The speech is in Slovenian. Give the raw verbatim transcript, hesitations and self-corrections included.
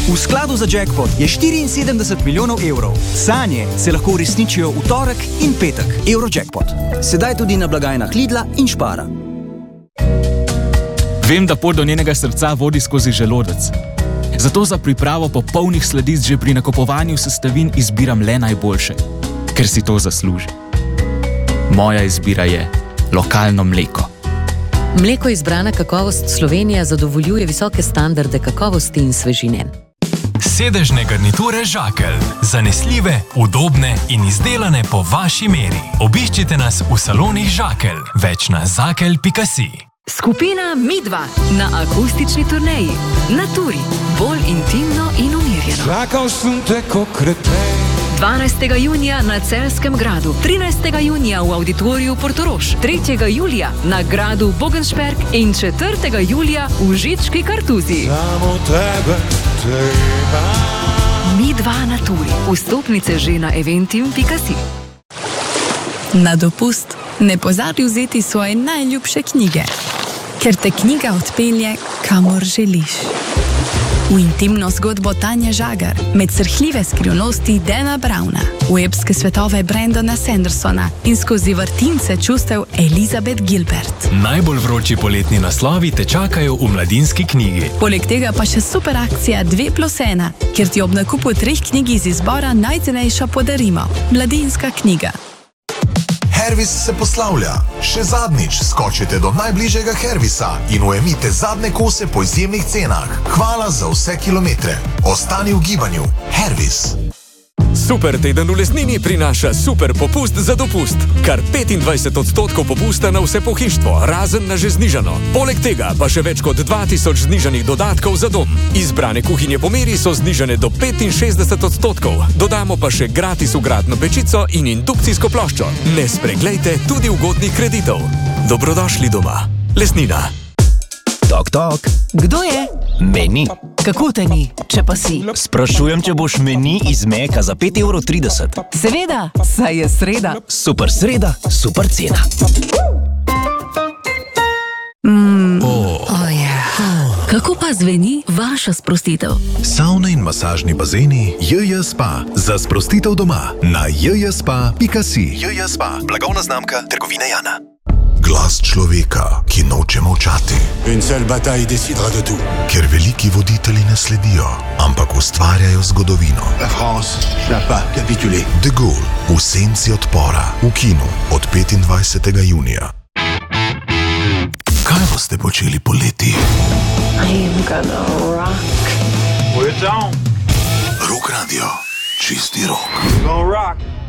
V skladu za jackpot je štiriinsedemdeset milijonov evrov. Sanje se lahko uresničijo v torek in petek. Eurojackpot. Sedaj tudi na blagajnah Lidla in Spara. Vem, da pot do njenega srca vodi skozi želodec. Zato za pripravo popolnih sladic že pri nakupovanju sestavin izbiram le najboljše, ker si to zasluži. Moja izbira je lokalno mleko. Mleko izbrana kakovost Slovenija zadovoljuje visoke standarde kakovosti in svežine. Sedežne garniture Žakelj. Zanesljive, udobne in izdelane po vaši meri. Obiščite nas v salonih Žakelj. Več na zakelj pika si. Skupina Midva na akustični turneji. Naturi. Bolj intimno in umirjeno. Čakal sem te kokretej. dvanajstega junija na Celjskem gradu, trinajstega junija v auditoriju Portorož, tretjega julija na gradu Bogenšperk in četrtega julija v Žički Kartuziji. Samo tebe treba. Midva na turi. Vstopnice že na eventim pika si. Na dopust ne pozabi vzeti svoje najljubše knjige, ker te knjiga odpelje, kamor želiš. V intimno zgodbo Tanje Žagar, med srhljive skrivnosti Dana Browna, v epske svetove Brendana Sandersona in skozi vrtince čustev Elizabeth Gilbert. Najbolj vroči poletni naslovi te čakajo v Mladinski knjigi. Poleg tega pa še super akcija dve plus ena, kjer ti ob nakupu treh knjig iz izbora najcenejša podarimo. Mladinska knjiga. Hervis se poslavlja. Še zadnjič skočite do najbližjega Hervisa in ujemite zadnje kose po izjemnih cenah. Hvala za vse kilometre. Ostani v gibanju. Hervis. Super teden v Lesnini prinaša super popust za dopust. Kar petindvajset odstotkov popusta na vse pohištvo, razen na že znižano. Poleg tega pa še več kot dva tisoč znižanih dodatkov za dom. Izbrane kuhinje po meri so znižane do petinšestdeset odstotkov. Dodamo pa še gratis vgradno pečico in indukcijsko ploščo. Ne spreglejte tudi ugodnih kreditov. Dobrodošli doma. Lesnina. Tok, tok. Kdo je? Meni. Kako te ni, če pa si? Sprašujem, če boš meni iz Meka za pet evrov trideset. Seveda, saj je sreda. Super sreda, super cena. Mm. Oh. Oh, yeah. Kako pa zveni vaša sprostitev? Savna in masažni bazeni J J Spa. Za sprostitev doma na j j spa pika si. J J Spa, blagovna znamka trgovine Jana. Glas človeka, ki noče molčati. Une seule bataille décidera de tout. Ker veliki voditelji ne sledijo, ampak ustvarjajo zgodovino. La France n'a pas capitulé. De Gaulle v senci odpora. V kinu od petindvajsetega junija. Kaj boste počeli poleti? I'm gonna rock. We're down. Rock radio. Čisti rock. We're gonna rock.